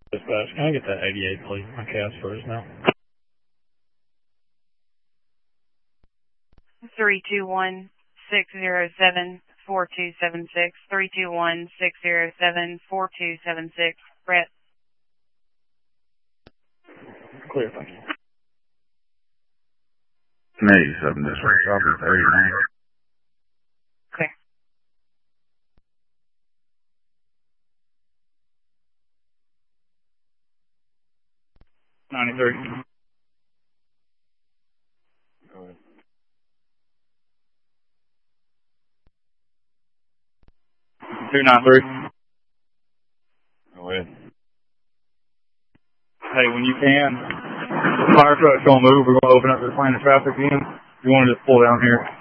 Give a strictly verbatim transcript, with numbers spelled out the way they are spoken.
Dispatch, can I get that eighty-eight, please? My Casper is now. three two one, six zero seven, four two seven six. three two one, six zero seven, four two seven six. Brett. Clear, thank you. eighty-seven dispatch, I'll be thirty-nine. Clear. ninety-three. Go ahead. two ninety-three. Go ahead. Hey, when you can, the fire truck's gonna move. We're gonna open up the plane of traffic again. You want to just pull down here.